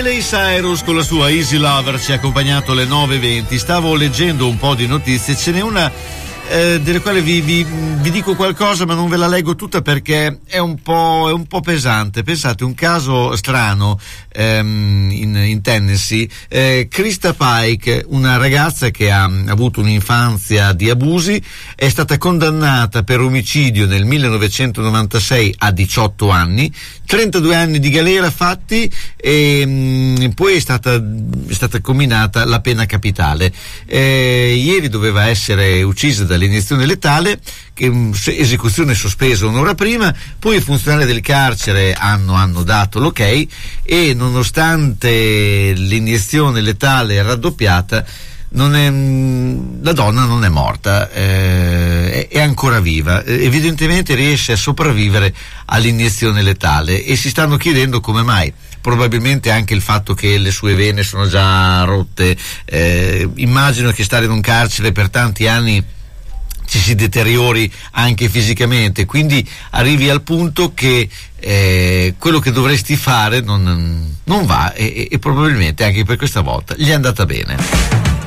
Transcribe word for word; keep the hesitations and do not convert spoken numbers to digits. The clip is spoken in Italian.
Miley Cyrus con la sua Easy Lover ci ha accompagnato alle nove e venti. Stavo leggendo un po' di notizie, ce n'è una eh, delle quali vi, vi, vi dico qualcosa, ma non ve la leggo tutta perché è un po', è un po' pesante. Pensate, un caso strano ehm, in, in Tennessee. eh, Krista Pike, una ragazza che ha avuto un'infanzia di abusi, è stata condannata per omicidio nel millenovecentonovantasei a diciotto anni, trentadue anni di galera fatti, e mh, poi è stata, è stata comminata la pena capitale. Eh, ieri doveva essere uccisa dall'iniezione letale, che mh, esecuzione sospesa un'ora prima, poi i funzionari del carcere hanno, hanno dato l'ok, e nonostante l'iniezione letale raddoppiata, non è, la donna non è morta, eh, è ancora viva, evidentemente riesce a sopravvivere all'iniezione letale, e si stanno chiedendo come mai. Probabilmente anche il fatto che le sue vene sono già rotte. Eh, immagino che stare in un carcere per tanti anni ci si deteriori anche fisicamente, quindi arrivi al punto che eh, quello che dovresti fare non, non va, e, e probabilmente anche per questa volta gli è andata bene.